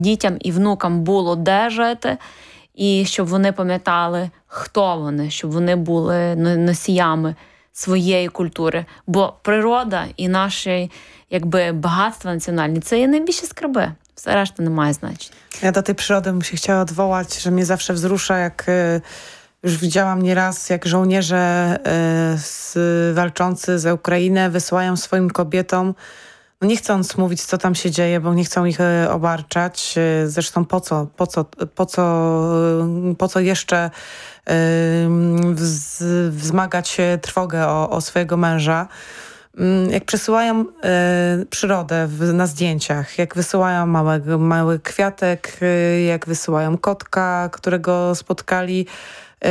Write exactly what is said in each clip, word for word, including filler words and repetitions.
дітям і внукам було де жити, і щоб вони пам'ятали, хто вони, щоб вони були носіями своєї культури. Бо природа і наші, jakby багатства nacionalne, це є najbliższe skarby. Все решта не має znaczenia. Ja do tej przyrody bym się chciała odwołać, że mnie zawsze wzrusza, jak y, już widziałam nieraz, jak żołnierze y, z, walczący za Ukrainę wysyłają swoim kobietom, no nie chcąc mówić, co tam się dzieje, bo nie chcą ich y, obarczać. Y, zresztą po co, po co, po co, y, po co jeszcze y, wz, wzmagać trwogę o, o swojego męża. Jak przesyłają y, przyrodę w, na zdjęciach, jak wysyłają mały, mały kwiatek, y, jak wysyłają kotka, którego spotkali y,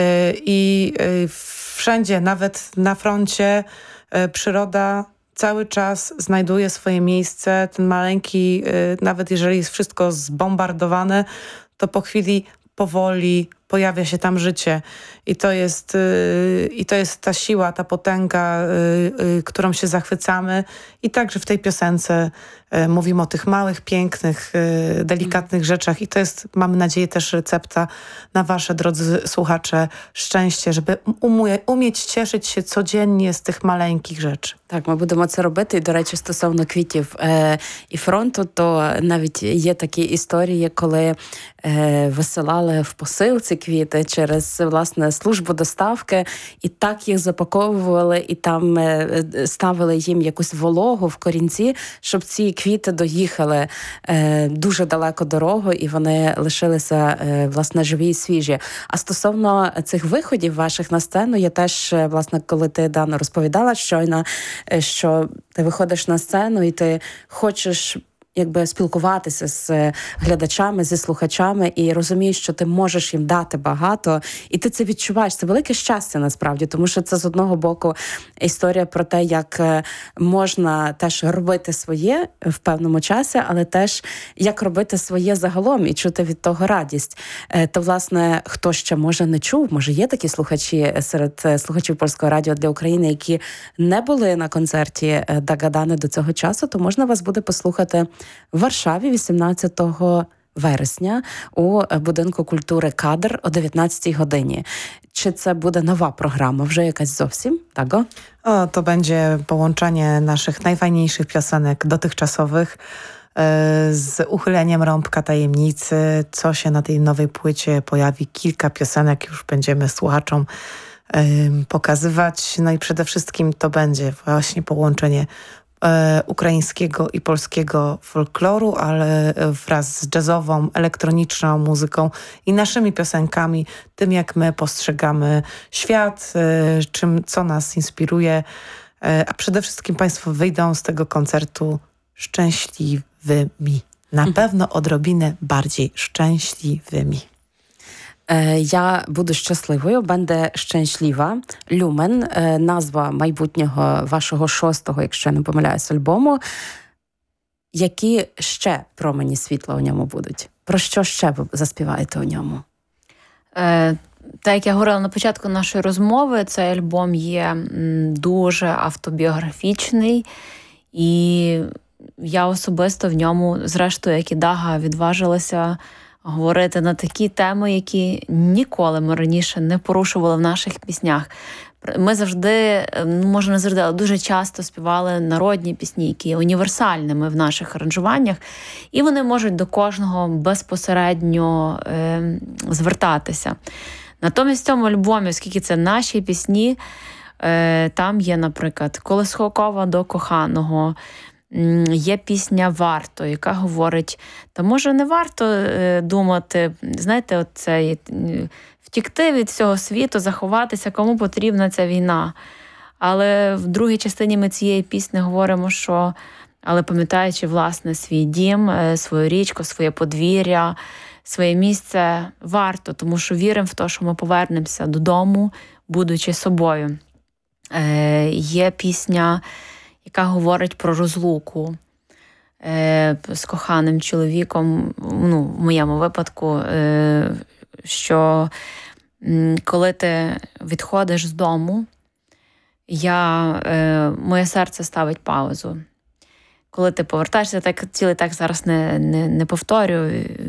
i y, wszędzie, nawet na froncie, y, przyroda cały czas znajduje swoje miejsce. Ten maleńki, y, nawet jeżeli jest wszystko zbombardowane, to po chwili powoli pojawia się tam życie. I to jest, yy, i to jest ta siła, ta potęga, yy, yy, którą się zachwycamy. I także w tej piosence yy, mówimy o tych małych, pięknych, yy, delikatnych rzeczach. I to jest, mamy nadzieję, też recepta na wasze, drodzy słuchacze, szczęście, żeby umie, umieć cieszyć się codziennie z tych maleńkich rzeczy. Так, ми будемо це робити. І, до речі, стосовно квітів е, і фронту, то навіть є такі історії, коли е, висилали в посилці квіти через, власне, службу доставки, і так їх запаковували, і там е, ставили їм якусь вологу в корінці, щоб ці квіти доїхали е, дуже далеко дорогу, і вони лишилися, е, власне, живі і свіжі. А стосовно цих виходів ваших на сцену, я теж, власне, коли ти, Дано, розповідала щойно, що ти виходиш на сцену і ти хочеш якби спілкуватися з глядачами, зі слухачами і розумієш, що ти можеш їм дати багато, і ти це відчуваєш. Це велике щастя насправді, тому що це з одного боку історія про те, як можна теж робити своє в певному часі, але теж як робити своє загалом і чути від того радість. То, власне, хто ще, може, не чув, може, є такі слухачі серед слухачів Польського радіо для України, які не були на концерті Дагадани до цього часу, то можна вас буде послухати в Варшаві вісімнадцятого вересня у Будинку культури «Кадр» о дев'ятнадцятій годині. Czy це буде nowa programa, вже якась зовсім, tak? O, to będzie połączenie naszych najfajniejszych piosenek dotychczasowych z uchyleniem rąbka tajemnicy, co się na tej nowej płycie pojawi. Kilka piosenek już będziemy słuchaczom pokazywać. No i przede wszystkim to będzie właśnie połączenie E, ukraińskiego i polskiego folkloru, ale wraz z jazzową, elektroniczną muzyką i naszymi piosenkami, tym jak my postrzegamy świat, e, czym, co nas inspiruje, e, a przede wszystkim Państwo wyjdą z tego koncertu szczęśliwymi. Na mhm. pewno odrobinę bardziej szczęśliwymi. Я буду щасливою, буде щаслива. Люмен, назва майбутнього вашого шостого, якщо я не помиляюсь, альбому. Які ще промені світла у ньому будуть? Про що ще ви заспіваєте у ньому? Е, так, як я говорила на початку нашої розмови, цей альбом є дуже автобіографічний. І я особисто в ньому, зрештою, як і Дага, відважилася говорити на такі теми, які ніколи ми раніше не порушували в наших піснях. Ми завжди, може не завжди, але дуже часто співали народні пісні, які є універсальними в наших аранжуваннях, і вони можуть до кожного безпосередньо е, звертатися. Натомість в цьому альбомі, оскільки це наші пісні, е, там є, наприклад, «Колискова до коханого», є пісня «Варто», яка говорить, та може не варто е, думати, знаєте, оце, втікти від всього світу, заховатися, кому потрібна ця війна. Але в другій частині ми цієї пісні говоримо, що, але пам'ятаючи, власне, свій дім, свою річку, своє подвір'я, своє місце, варто, тому що віримо в те, що ми повернемося додому, будучи собою. Е, є пісня, яка говорить про розлуку е, з коханим чоловіком, ну, в моєму випадку, е, що м, коли ти відходиш з дому, я, е, моє серце ставить паузу. коли ти повертаєшся, так цілий текст зараз не, не, не повторюю.